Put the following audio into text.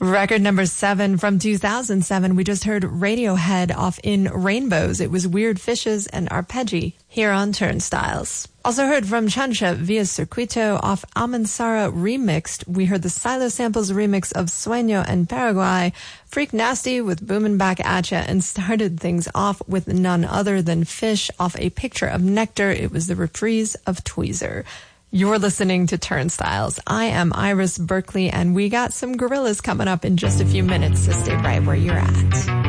Record number 7 from 2007. We just heard Radiohead off In Rainbows. It was Weird Fishes and Arpeggi here on Turnstiles. Also heard from Chancha via Circuito off Almansara Remixed. We heard the Silo Samples remix of Sueño and Paraguay, Freak Nasty with Boomin' Back Atcha, and started things off with none other than Fish off A Picture of Nectar. It was the reprise of Tweezer. You're listening to Turnstiles. I am Iris Berkeley, and we got some Gorillaz coming up in just a few minutes, so stay right where you're at.